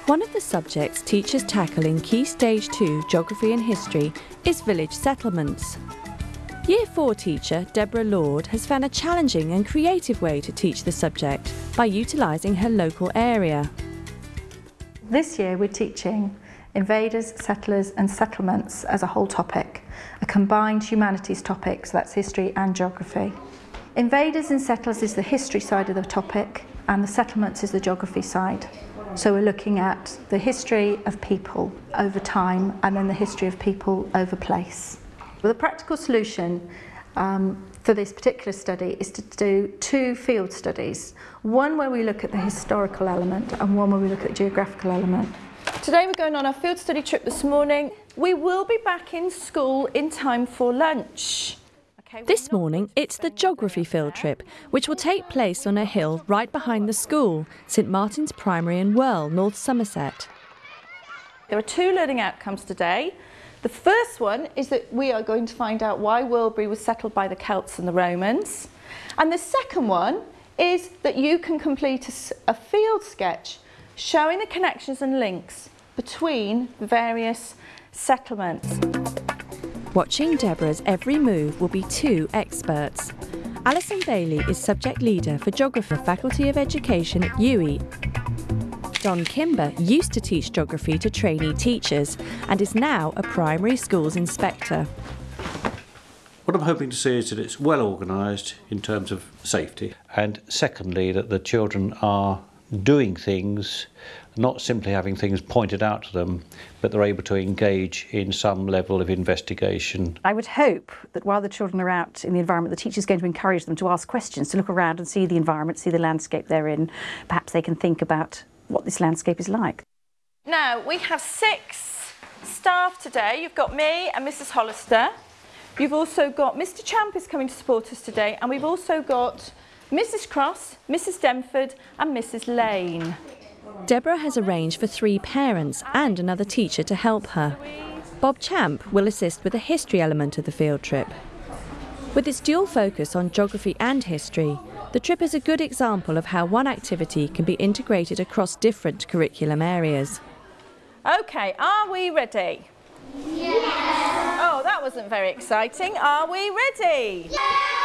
One of the subjects teachers tackle in Key Stage 2 Geography and History is village settlements. Year 4 teacher Deborah Lord has found a challenging and creative way to teach the subject by utilising her local area. This year we're teaching invaders, settlers and settlements as a whole topic, a combined humanities topic, so that's history and geography. Invaders and settlers is the history side of the topic and the settlements is the geography side. So we're looking at the history of people over time and then the history of people over place. Well, the practical solution for this particular study is to do 2 field studies, one where we look at the historical element and one where we look at the geographical element. Today we're going on our field study trip this morning. We will be back in school in time for lunch. This morning it's the geography field trip, which will take place on a hill right behind the school, St Martin's Primary in Wirral, North Somerset. There are 2 learning outcomes today. The first one is that we are going to find out why Wirlbury was settled by the Celts and the Romans. And the second one is that you can complete a field sketch showing the connections and links between the various settlements. Watching Deborah's every move will be 2 experts. Alison Bailey is subject leader for Geography, Faculty of Education at UWE. Don Kimber used to teach geography to trainee teachers and is now a primary schools inspector. What I'm hoping to see is that it's well organised in terms of safety. And secondly, that the children are doing things, not simply having things pointed out to them, but they're able to engage in some level of investigation. I would hope that while the children are out in the environment, the teacher's going to encourage them to ask questions, to look around and see the environment, see the landscape they're in. Perhaps they can think about what this landscape is like. Now, we have 6 staff today. You've got me and Mrs Hollister. You've also got Mr Champ is coming to support us today, and we've also got Mrs Cross, Mrs Demford and Mrs Lane. Deborah has arranged for 3 parents and another teacher to help her. Bob Champ will assist with the history element of the field trip. With its dual focus on geography and history, the trip is a good example of how one activity can be integrated across different curriculum areas. OK, are we ready? Yes! Oh, that wasn't very exciting. Are we ready? Yes!